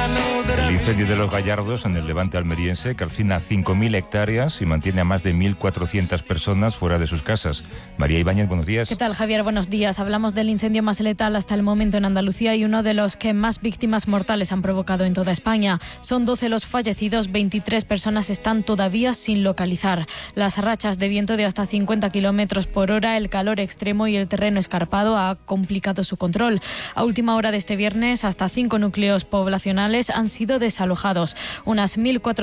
El incendio de los Gallardos en el Levante almeriense calcina 5.000 hectáreas y mantiene a más de 1.400 personas fuera de sus casas. María Ibáñez, buenos días. ¿Qué tal, Javier? Buenos días. Hablamos del incendio más letal hasta el momento en Andalucía y uno de los que más víctimas mortales han provocado en toda España. Son 12 los fallecidos, 23 personas están todavía sin localizar. Las rachas de viento de hasta 50 kilómetros por hora, el calor extremo y el terreno escarpado ha complicado su control. A última hora de este viernes, hasta 5 núcleos poblacionales han sido desalojados. Unas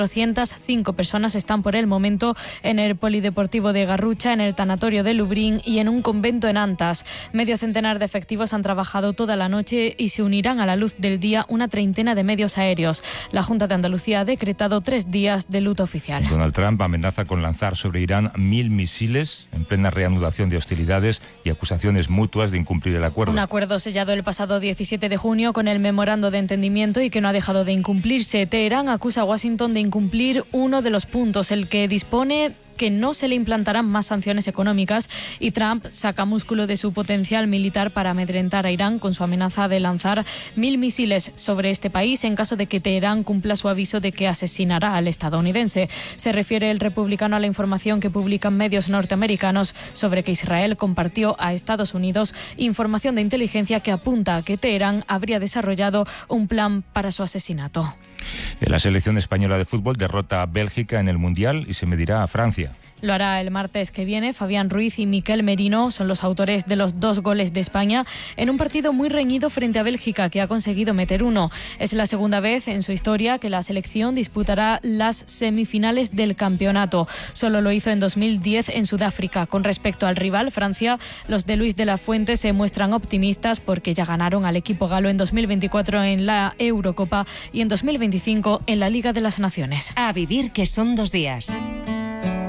1.405 personas están por el momento en el Polideportivo de Garrucha, en el Tanatorio de Lubrín y en un convento en Antas. Medio centenar de efectivos han trabajado toda la noche y se unirán a la luz del día una treintena de medios aéreos. La Junta de Andalucía ha decretado 3 días de luto oficial. Donald Trump amenaza con lanzar sobre Irán 1.000 misiles en plena reanudación de hostilidades y acusaciones mutuas de incumplir el acuerdo. Un acuerdo sellado el pasado 17 de junio con el memorando de entendimiento y que no ha dejado de incumplirse. Teherán acusa a Washington de incumplir uno de los puntos, el que dispone que no se le implantarán más sanciones económicas, y Trump saca músculo de su potencial militar para amedrentar a Irán con su amenaza de lanzar 1.000 misiles sobre este país en caso de que Teherán cumpla su aviso de que asesinará al estadounidense. Se refiere el republicano a la información que publican medios norteamericanos sobre que Israel compartió a Estados Unidos información de inteligencia que apunta a que Teherán habría desarrollado un plan para su asesinato. La selección española de fútbol derrota a Bélgica en el Mundial y se medirá a Francia. Lo hará el martes que viene. Fabián Ruiz y Miquel Merino son los autores de los 2 goles de España en un partido muy reñido frente a Bélgica, que ha conseguido meter 1. Es la segunda vez en su historia que la selección disputará las semifinales del campeonato. Solo lo hizo en 2010 en Sudáfrica. Con respecto al rival, Francia, los de Luis de la Fuente se muestran optimistas porque ya ganaron al equipo galo en 2024 en la Eurocopa y en 2025 en la Liga de las Naciones. A vivir, que son 2 días.